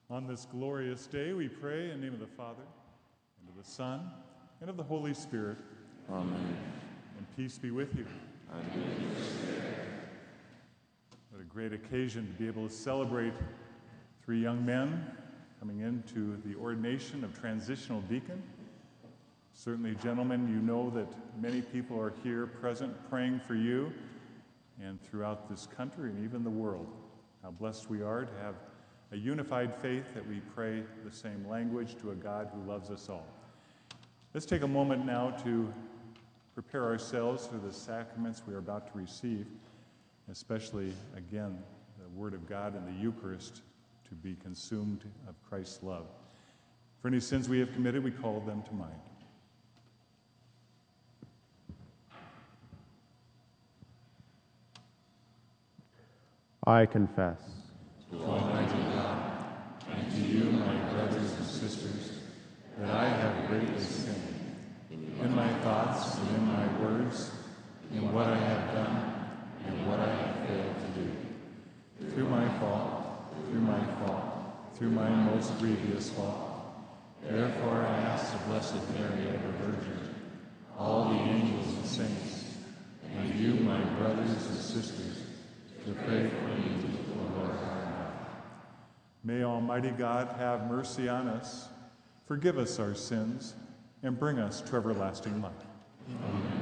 On this glorious day, we pray in the name of the Father, and of the Son, and of the Holy Spirit. Amen. And peace be with you. And with your spirit. What a great occasion to be able to celebrate 3 young men coming into the ordination of transitional deacon. Certainly, gentlemen, you know that many people are here present praying for you and throughout this country and even the world. How blessed we are to have a unified faith that we pray the same language to a God who loves us all. Let's take a moment now to prepare ourselves for the sacraments we are about to receive, especially, again, the Word of God and the Eucharist to be consumed of Christ's love. For any sins we have committed, we call them to mind. I confess To Almighty God, and to you, my brothers and sisters, that I have greatly sinned in my thoughts and in my words, in what I have done and what I have failed to do. Through my fault, through my most grievous fault. Therefore I ask the Blessed Mary, ever Virgin, all the angels and saints, and you, my brothers and sisters, to pray for me to the Lord our God. May Almighty God have mercy on us, forgive us our sins, and bring us to everlasting life. Amen.